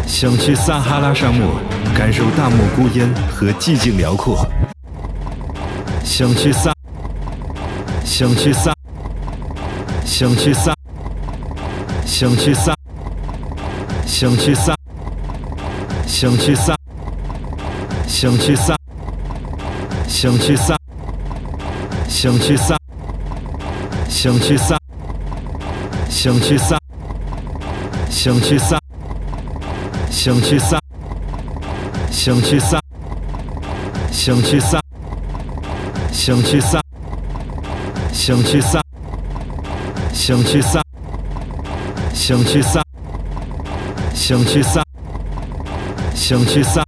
想去撒哈拉沙漠，感受大漠孤烟和寂静辽阔。想去撒，想去撒，想去撒，想去撒，想去撒，想去撒，想去撒，想去撒，想去撒，想去撒，想去撒，想去撒。想去撒，想去撒，想去撒，想去撒，想去撒，想去撒，想去撒，想去撒，想去撒，